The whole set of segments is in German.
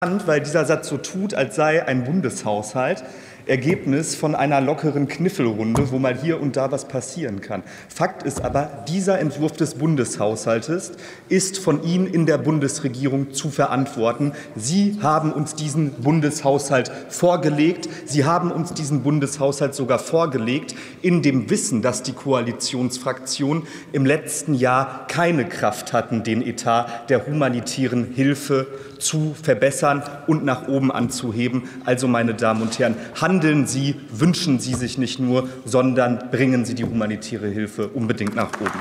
weil dieser Satz so tut, als sei ein Bundeshaushalt Ergebnis von einer lockeren Kniffelrunde, wo mal hier und da was passieren kann. Fakt ist aber, dieser Entwurf des Bundeshaushaltes ist von Ihnen in der Bundesregierung zu verantworten. Sie haben uns diesen Bundeshaushalt vorgelegt. Sie haben uns diesen Bundeshaushalt sogar vorgelegt, in dem Wissen, dass die Koalitionsfraktionen im letzten Jahr keine Kraft hatten, den Etat der humanitären Hilfe zu verbessern und nach oben anzuheben. Also, meine Damen und Herren, handeln Sie, wünschen Sie sich nicht nur, sondern bringen Sie die humanitäre Hilfe unbedingt nach oben.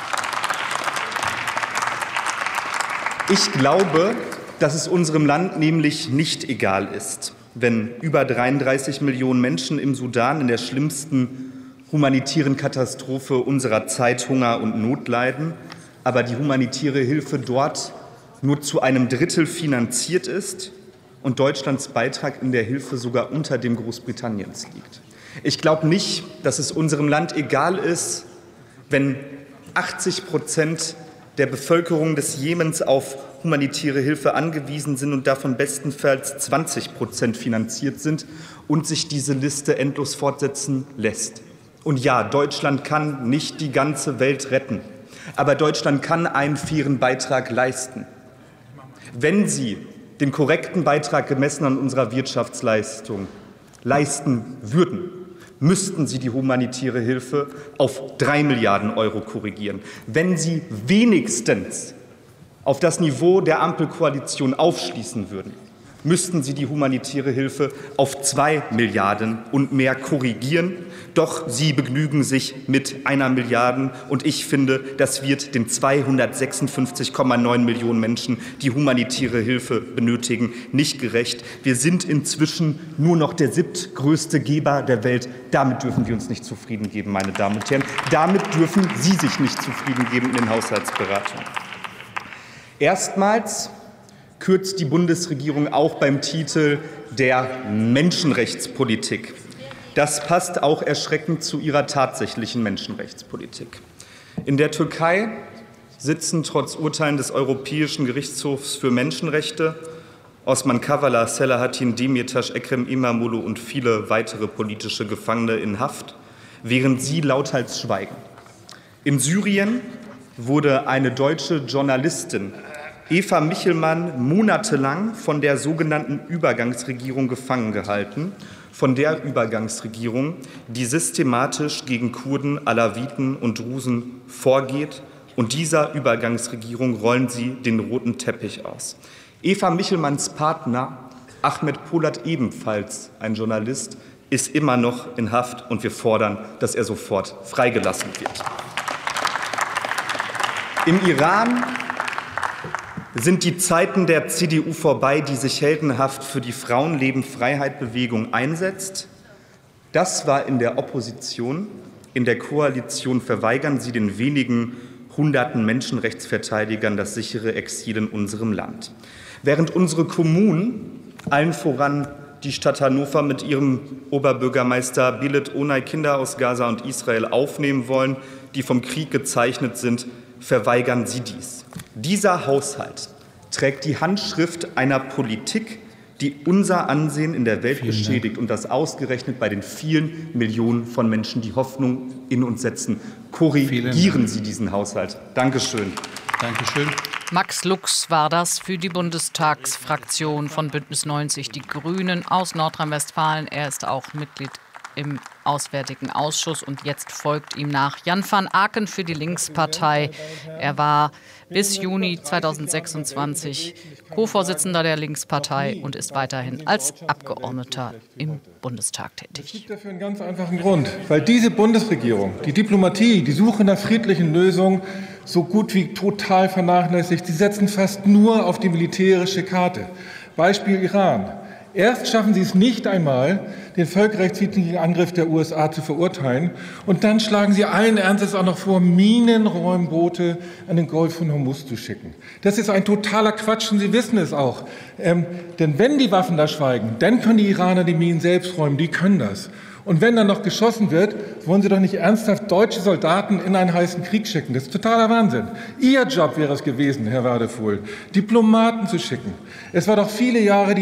Ich glaube, dass es unserem Land nämlich nicht egal ist, wenn über 33 Millionen Menschen im Sudan in der schlimmsten humanitären Katastrophe unserer Zeit Hunger und Not leiden, aber die humanitäre Hilfe dort nur zu einem Drittel finanziert ist und Deutschlands Beitrag in der Hilfe sogar unter dem Großbritanniens liegt. Ich glaube nicht, dass es unserem Land egal ist, wenn 80% der Bevölkerung des Jemens auf humanitäre Hilfe angewiesen sind und davon bestenfalls 20% finanziert sind und sich diese Liste endlos fortsetzen lässt. Und ja, Deutschland kann nicht die ganze Welt retten, aber Deutschland kann einen fairen Beitrag leisten. Wenn Sie den korrekten Beitrag gemessen an unserer Wirtschaftsleistung leisten würden, müssten Sie die humanitäre Hilfe auf 3 Milliarden € korrigieren. Wenn Sie wenigstens auf das Niveau der Ampelkoalition aufschließen würden, müssten Sie die humanitäre Hilfe auf 2 Milliarden und mehr korrigieren. Doch Sie begnügen sich mit 1 Milliarde. Und ich finde, das wird den 256,9 Millionen Menschen, die humanitäre Hilfe benötigen, nicht gerecht. Wir sind inzwischen nur noch der 7. größte Geber der Welt. Damit dürfen wir uns nicht zufrieden geben, meine Damen und Herren. Damit dürfen Sie sich nicht zufrieden geben in den Haushaltsberatungen. Erstmals kürzt die Bundesregierung auch beim Titel der Menschenrechtspolitik. Das passt auch erschreckend zu ihrer tatsächlichen Menschenrechtspolitik. In der Türkei sitzen trotz Urteilen des Europäischen Gerichtshofs für Menschenrechte Osman Kavala, Selahattin Demirtas, Ekrem İmamoğlu und viele weitere politische Gefangene in Haft, während sie lauthals schweigen. In Syrien wurde eine deutsche Journalistin, Eva Michelmann, monatelang von der sogenannten Übergangsregierung gefangen gehalten, von der Übergangsregierung, die systematisch gegen Kurden, Alawiten und Drusen vorgeht. Und dieser Übergangsregierung rollen sie den roten Teppich aus. Eva Michelmanns Partner, Ahmed Polat, ebenfalls ein Journalist, ist immer noch in Haft, und wir fordern, dass er sofort freigelassen wird. Im Iran sind die Zeiten der CDU vorbei, die sich heldenhaft für die Frauenleben-Freiheit-Bewegung einsetzt. Das war in der Opposition. In der Koalition verweigern sie den wenigen hunderten Menschenrechtsverteidigern das sichere Exil in unserem Land. Während unsere Kommunen, allen voran die Stadt Hannover mit ihrem Oberbürgermeister Belit Onay, Kinder aus Gaza und Israel aufnehmen wollen, die vom Krieg gezeichnet sind, verweigern sie dies. Dieser Haushalt trägt die Handschrift einer Politik, die unser Ansehen in der Welt beschädigt, und das ausgerechnet bei den vielen Millionen von Menschen, die Hoffnung in uns setzen. Korrigieren Sie diesen Haushalt. Dankeschön. Dankeschön. Max Lux war das für die Bundestagsfraktion von Bündnis 90 Die Grünen aus Nordrhein-Westfalen. Er ist auch Mitglied im Auswärtigen Ausschuss, und jetzt folgt ihm nach Jan van Aken für die Linkspartei. Er war bis Juni 2026 Co-Vorsitzender der Linkspartei und ist weiterhin als Abgeordneter im Bundestag tätig. Es gibt dafür einen ganz einfachen Grund, weil diese Bundesregierung die Diplomatie, die Suche nach friedlichen Lösungen so gut wie total vernachlässigt. Sie setzen fast nur auf die militärische Karte. Beispiel Iran. Erst schaffen sie es nicht einmal, den völkerrechtswidrigen Angriff der USA zu verurteilen, und dann schlagen sie allen Ernstes auch noch vor, Minenräumboote an den Golf von Hormuz zu schicken. Das ist ein totaler Quatsch, und Sie wissen es auch. Denn wenn die Waffen da schweigen, dann können die Iraner die Minen selbst räumen, die können das. Und wenn dann noch geschossen wird, wollen Sie doch nicht ernsthaft deutsche Soldaten in einen heißen Krieg schicken. Das ist totaler Wahnsinn. Ihr Job wäre es gewesen, Herr Wadefuhl, Diplomaten zu schicken. Es war doch viele Jahre die